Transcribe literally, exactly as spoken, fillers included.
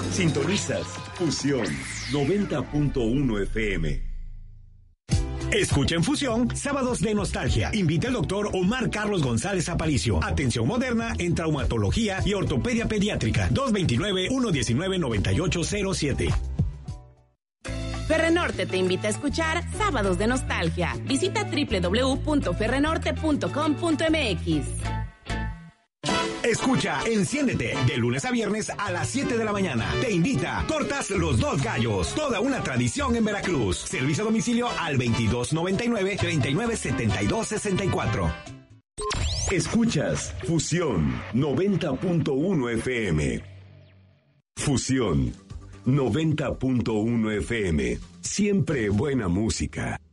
Sintonizas Fusión noventa punto uno F M. Escucha en Fusión, Sábados de Nostalgia. Invita al doctor Omar Carlos González Aparicio. Atención moderna en traumatología y ortopedia pediátrica. dos dos nueve, uno uno nueve, nueve ocho cero siete. Ferrenorte te invita a escuchar Sábados de Nostalgia. Visita doble u doble u doble u punto ferrenorte punto com punto m x. Escucha Enciéndete de lunes a viernes a las siete de la mañana. Te invita Tortas Los Dos Gallos. Toda una tradición en Veracruz. Servicio a domicilio al veintidós noventa y nueve, treinta y nueve setenta y dos sesenta y cuatro. Escuchas Fusión noventa punto uno F M. Fusión noventa punto uno F M. Siempre buena música.